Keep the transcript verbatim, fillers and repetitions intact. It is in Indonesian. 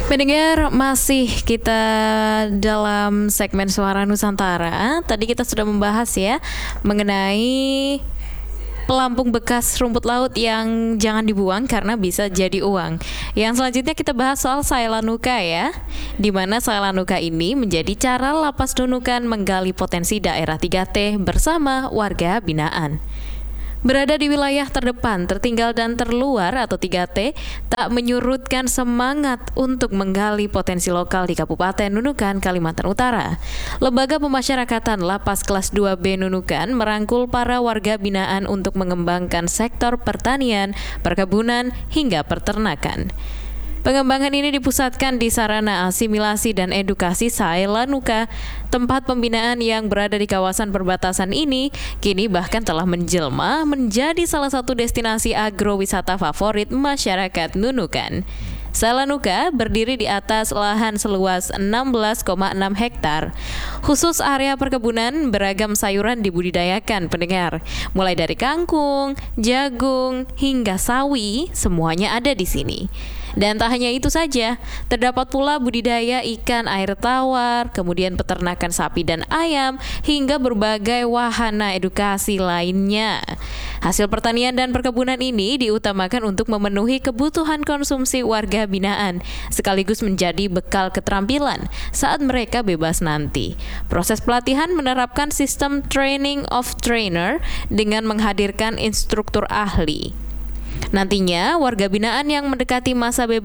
Pendengar, masih kita dalam segmen Suara Nusantara. Tadi kita sudah membahas ya mengenai pelampung bekas rumput laut yang jangan dibuang karena bisa jadi uang. Yang selanjutnya kita bahas soal Sailanuka ya, di mana Sailanuka ini menjadi cara Lapas Nunukan menggali potensi daerah tiga T bersama warga binaan. Berada di wilayah terdepan, tertinggal dan terluar atau tiga T tak menyurutkan semangat untuk menggali potensi lokal di Kabupaten Nunukan, Kalimantan Utara. Lembaga Pemasyarakatan Lapas Kelas dua B Nunukan merangkul para warga binaan untuk mengembangkan sektor pertanian, perkebunan, hingga peternakan. Pengembangan ini dipusatkan di Sarana Asimilasi dan Edukasi Sailanuka. Tempat pembinaan yang berada di kawasan perbatasan ini kini bahkan telah menjelma menjadi salah satu destinasi agrowisata favorit masyarakat Nunukan. Sailanuka berdiri di atas lahan seluas enam belas koma enam hektar. Khusus area perkebunan, beragam sayuran dibudidayakan pendengar. Mulai dari kangkung, jagung, hingga sawi, semuanya ada di sini. Dan tak hanya itu saja, terdapat pula budidaya ikan air tawar, kemudian peternakan sapi dan ayam, hingga berbagai wahana edukasi lainnya. Hasil pertanian dan perkebunan ini diutamakan untuk memenuhi kebutuhan konsumsi warga binaan, sekaligus menjadi bekal keterampilan saat mereka bebas nanti. Proses pelatihan menerapkan sistem training of trainer dengan menghadirkan instruktur ahli. Nantinya, warga binaan yang mendekati masa bebas